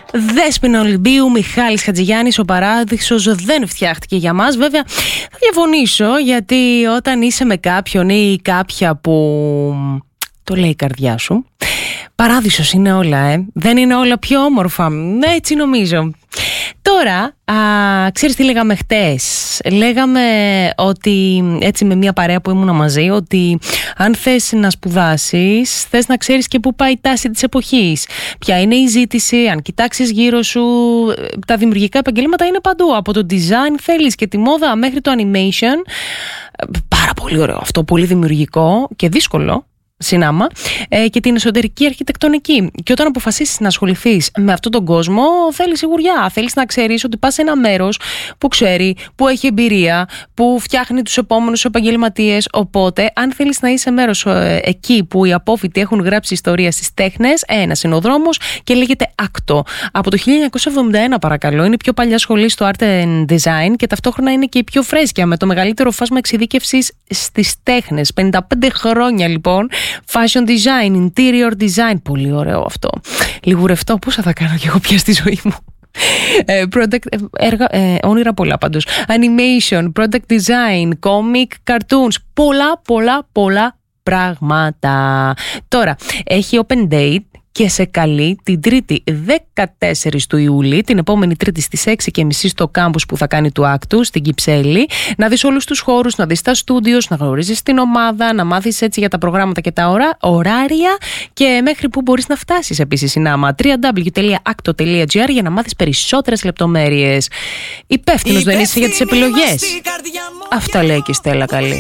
Δέσποινα Ολυμπίου, Μιχάλης Χατζηγιάννης, ο Παράδεισος δεν φτιάχτηκε για μας. Βέβαια θα διαφωνήσω, γιατί όταν είσαι με κάποιον ή κάποια που το λέει η καρδιά σου, Παράδεισος είναι όλα, δεν είναι όλα πιο όμορφα, έτσι νομίζω. Τώρα, ξέρεις τι λέγαμε χτες? Λέγαμε ότι, έτσι με μια παρέα που ήμουνα μαζί, ότι αν θες να σπουδάσεις, θες να ξέρεις και πού πάει η τάση της εποχής. Ποια είναι η ζήτηση, αν κοιτάξεις γύρω σου, τα δημιουργικά επαγγέλματα είναι παντού. Από το design θέλεις και τη μόδα μέχρι το animation. Πάρα πολύ ωραίο αυτό, πολύ δημιουργικό και δύσκολο συνάμα, και την εσωτερική αρχιτεκτονική. Και όταν αποφασίσεις να ασχοληθείς με αυτόν τον κόσμο, θέλεις σιγουριά. Θέλεις να ξέρεις ότι πας σε ένα μέρος που ξέρει, που έχει εμπειρία, που φτιάχνει τους επόμενους επαγγελματίες. Οπότε, αν θέλεις να είσαι μέρος εκεί που οι απόφοιτοι έχουν γράψει ιστορία στις τέχνες, ένας είναι ο δρόμος και λέγεται ACTO. Από το 1971, παρακαλώ, είναι η πιο παλιά σχολή στο Art and Design και ταυτόχρονα είναι και η πιο φρέσκια, με το μεγαλύτερο φάσμα εξειδίκευσης στις τέχνες. 55 χρόνια λοιπόν. Fashion design, interior design. Πολύ ωραίο αυτό. Λιγουρευτό, πόσα θα κάνω κι εγώ πια στη ζωή μου. Όνειρα πολλά πάντως. Animation, product design, comic, cartoons. Πολλά πράγματα. Τώρα, έχει open date και σε καλεί την Τρίτη 14 του Ιούλη, την επόμενη Τρίτη στις 6:30 στο κάμπους που θα κάνει του ACTO στην Κυψέλη, να δεις όλους τους χώρους, να δεις τα στούντιος, να γνωρίζεις την ομάδα, να μάθεις έτσι για τα προγράμματα και τα ωράρια και μέχρι που μπορείς να φτάσεις επίσης συνάμα. www.acto.gr για να μάθεις περισσότερες λεπτομέρειες. Υπεύθυνος δεν είσαι για τις επιλογές? Αυτά λέει και η Στέλλα καλή.